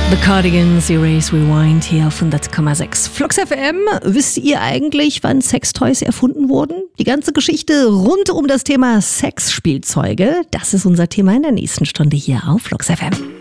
The Cardigans, Erase Rewind hier auf 100,6 Flux FM. Wisst ihr eigentlich, wann Sextoys erfunden wurden? Die ganze Geschichte rund um das Thema Sexspielzeuge, das ist unser Thema in der nächsten Stunde hier auf Flux FM.